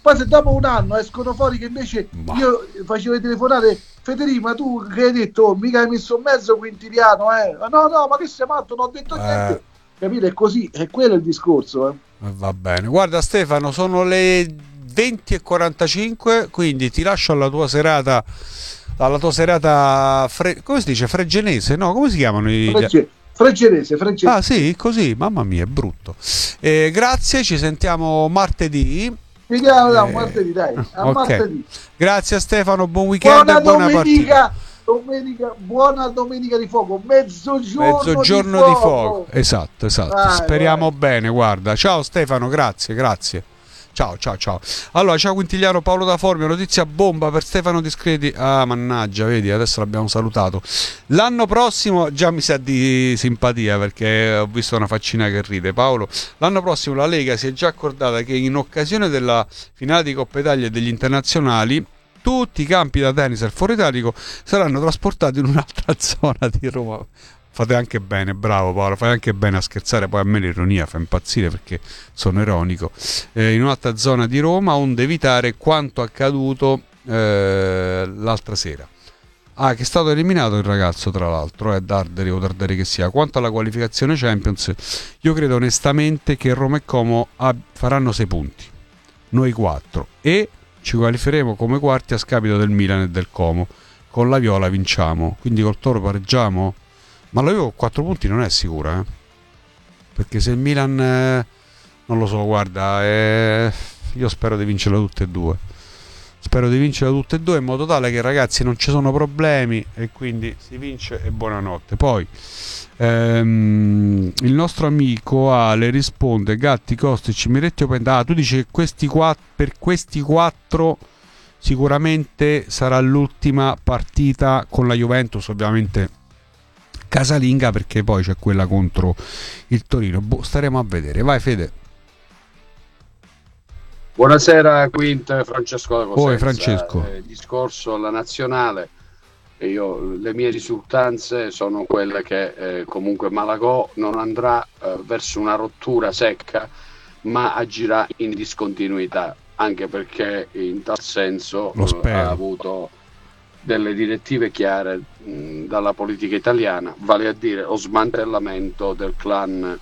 Poi se dopo un anno escono fuori che invece io facevo telefonate, Federico, ma tu che hai detto? Oh, mica hai messo in mezzo Quintiliano, no, ma che sei matto, non ho detto niente. Capite? È così, è quello il discorso. Va bene. Guarda Stefano, sono le 20:45, quindi ti lascio alla tua serata, come si dice? Freggenese? No, come si chiamano Freggenese. Ah sì, così, mamma mia, è brutto. Grazie, ci sentiamo martedì. Vediamo martedì, dai, a Ok. martedì. Grazie Stefano, buon weekend e buona partita. Buona domenica di fuoco, Mezzogiorno di fuoco. Esatto. Speriamo bene, guarda. Ciao Stefano, grazie. Ciao. Allora, ciao Quintiliano, Paolo da Formia, notizia bomba per Stefano Discreti. Ah, mannaggia, vedi, adesso l'abbiamo salutato. L'anno prossimo, già mi sa di simpatia perché ho visto una faccina che ride. Paolo, l'anno prossimo la Lega si è già accordata che in occasione della finale di Coppa Italia e degli internazionali tutti i campi da tennis al Foro Italico saranno trasportati in un'altra zona di Roma. Fate anche bene, bravo Paolo, fai anche bene a scherzare, poi a me l'ironia fa impazzire perché sono ironico. In un'altra zona di Roma, onde evitare quanto accaduto l'altra sera. Che è stato eliminato il ragazzo, tra l'altro, Darderi o Darderi che sia. Quanto alla qualificazione Champions, io credo onestamente che Roma e Como faranno 6 punti, noi 4, e ci qualificheremo come quarti a scapito del Milan e del Como. Con la Viola vinciamo, quindi col Toro pareggiamo. Ma la Juve 4 punti non è sicura, perché se il Milan non lo so, guarda, io spero di vincerla tutte e due. In modo tale che, ragazzi, non ci sono problemi e quindi si vince e buonanotte. Poi il nostro amico Ale risponde: Gatti, Kostic, Miretti, Openda. Tu dici che per questi 4 sicuramente sarà l'ultima partita con la Juventus, ovviamente casalinga, perché poi c'è quella contro il Torino. Staremo a vedere. Vai Fede. Buonasera Quint, Francesco da Cosenza. Poi Francesco. Discorso alla nazionale, le mie risultanze sono quelle che comunque Malagò non andrà verso una rottura secca, ma agirà in discontinuità, anche perché in tal senso ha avuto delle direttive chiare dalla politica italiana, vale a dire lo smantellamento del clan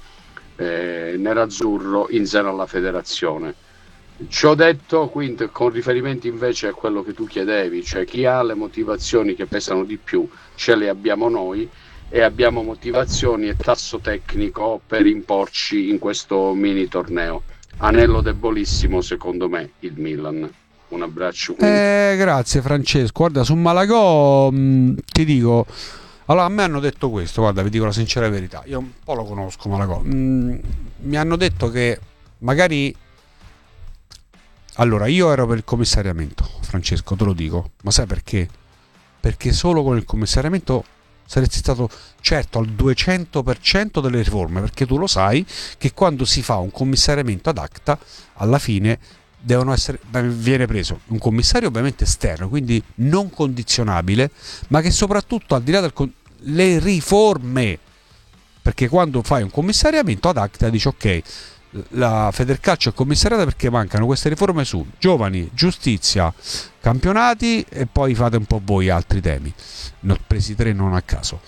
nerazzurro in seno alla federazione. Ciò detto, quindi, con riferimento invece a quello che tu chiedevi, cioè chi ha le motivazioni che pesano di più, ce le abbiamo noi, e abbiamo motivazioni e tasso tecnico per imporci in questo mini torneo. Anello debolissimo secondo me il Milan. Un abbraccio. Grazie Francesco. Guarda, su Malagò ti dico, allora a me hanno detto questo, guarda, vi dico la sincera verità, io un po' lo conosco Malagò, mi hanno detto che magari, allora io ero per il commissariamento, Francesco, te lo dico, ma sai perché? Perché solo con il commissariamento saresti stato certo al 200% delle riforme, perché tu lo sai che quando si fa un commissariamento ad acta, alla fine viene preso un commissario ovviamente esterno, quindi non condizionabile, ma che soprattutto, al di là le riforme, perché quando fai un commissariamento ad acta dici ok, la Federcalcio è commissariata perché mancano queste riforme su giovani, giustizia, campionati, e poi fate un po' voi altri temi, ne ho presi 3 non a caso.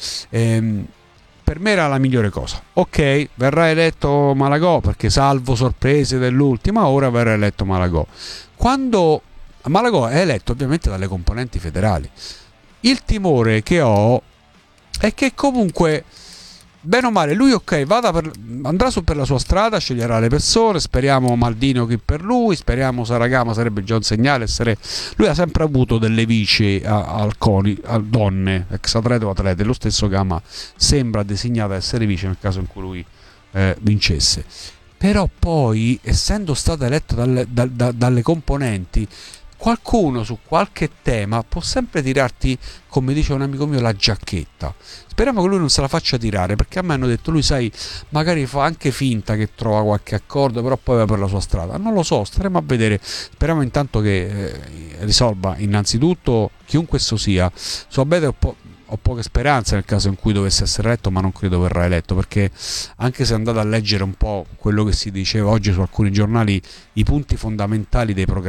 Per me era la migliore cosa. Ok, verrà eletto Malagò, perché salvo sorprese dell'ultima ora verrà eletto Malagò. Quando Malagò è eletto ovviamente dalle componenti federali, il timore che ho è che comunque, bene o male, lui ok, andrà su per la sua strada, sceglierà le persone, speriamo Maldini chi per lui, speriamo Saragama, sarebbe già un segnale. Lui ha sempre avuto delle vici a donne, ex atlete o atlete, lo stesso Gama sembra designato a essere vice nel caso in cui lui vincesse. Però poi, essendo stata eletta dalle componenti, qualcuno su qualche tema può sempre tirarti, come dice un amico mio, la giacchetta. Speriamo che lui non se la faccia tirare, perché a me hanno detto lui, sai, magari fa anche finta che trova qualche accordo, però poi va per la sua strada. Non lo so, staremo a vedere. Speriamo intanto che risolva innanzitutto, chiunque esso sia. Su Abete ho poche speranze nel caso in cui dovesse essere eletto, ma non credo verrà eletto, perché anche se andate a leggere un po' quello che si diceva oggi su alcuni giornali, i punti fondamentali dei programmi